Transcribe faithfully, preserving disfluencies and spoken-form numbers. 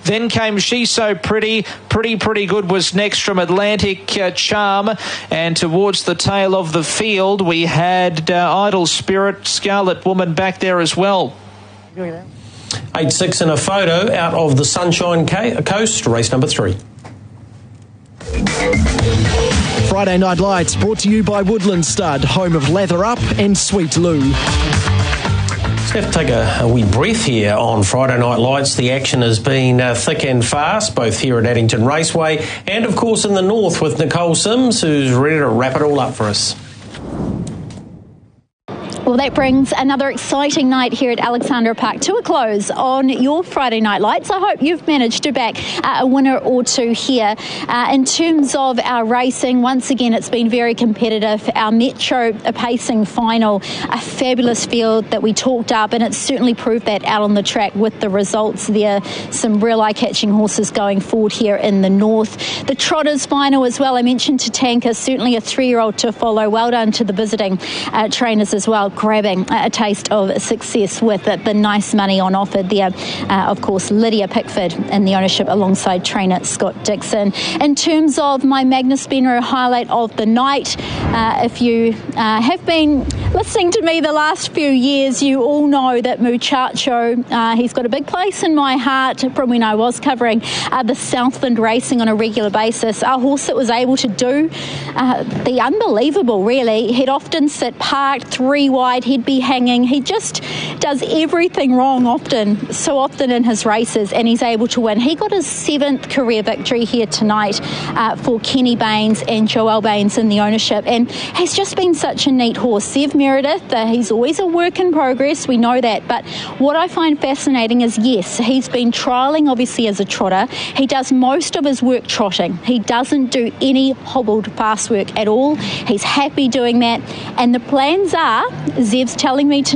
Then came She's So Pretty. Pretty, Pretty Good was next from Atlantic uh, Charm. And towards the tail of the field, we had uh, Idle Spirit, Scarlet Woman back there as well. eight six in a photo out of the Sunshine Coast, race number three. Friday Night Lights brought to you by Woodland Stud, home of Lather Up and Sweet Lou. Just have to take a, a wee breath here on Friday Night Lights. The action has been uh, thick and fast, both here at Addington Raceway and, of course, in the north with Nicole Sims, who's ready to wrap it all up for us. Well, that brings another exciting night here at Alexandra Park to a close on your Friday Night Lights. I hope you've managed to back uh, a winner or two here. Uh, in terms of our racing, once again, it's been very competitive. Our Metro Pacing final, a fabulous field that we talked up, and it's certainly proved that out on the track with the results there. Some real eye-catching horses going forward here in the north. The Trotters final as well. I mentioned Tatanka, certainly a three-year-old to follow. Well done to the visiting uh, trainers as well, grabbing a taste of success with it. The nice money on offer there. Uh, of course, Lydia Pickford in the ownership alongside trainer Scott Dixon. In terms of my Magnus Benro highlight of the night, uh, if you uh, have been listening to me the last few years, you all know that Muchacho, uh, he's got a big place in my heart from when I was covering uh, the Southland racing on a regular basis. A horse that was able to do uh, the unbelievable, really. He'd often sit parked three wide. He'd be hanging. He just does everything wrong often, so often in his races, and he's able to win. He got his seventh career victory here tonight uh, for Kenny Baines and Joel Baines in the ownership, and he's just been such a neat horse. Sev Meredith, uh, he's always a work in progress, we know that, but what I find fascinating is, yes, he's been trialling obviously as a trotter. He does most of his work trotting. He doesn't do any hobbled fast work at all. He's happy doing that, and the plans are, Zev's telling me to